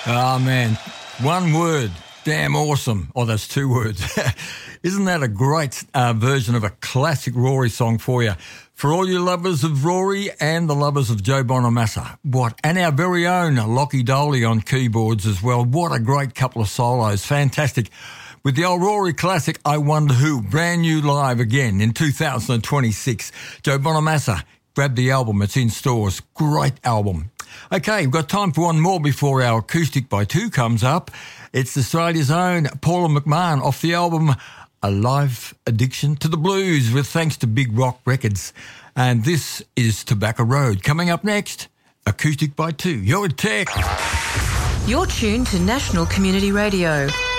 Oh, man. One word. Damn awesome. Oh, that's two words. Isn't that a great version of a classic Rory song for you? For all you lovers of Rory and the lovers of Joe Bonamassa. What? And our very own Lockie Doley on keyboards as well. What a great couple of solos. Fantastic. With the old Rory classic, I Wonder Who. Brand new live again in 2026. Joe Bonamassa. Grab the album. It's in stores. Great album. Okay, we've got time for one more before our Acoustic by Two comes up. It's Australia's own Paula McMahon off the album A Life Addiction to the Blues with thanks to Big Rock Records. And this is Tobacco Road. Coming up next, Acoustic by Two. You're at Tech. You're tuned to National Community Radio.